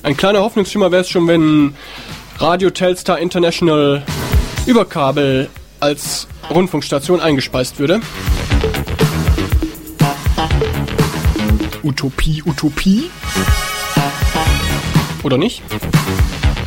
Ein kleiner Hoffnungsschimmer wäre es schon, wenn Radio Telstar International über Kabel als Rundfunkstation eingespeist würde. Utopie, Utopie? Oder nicht?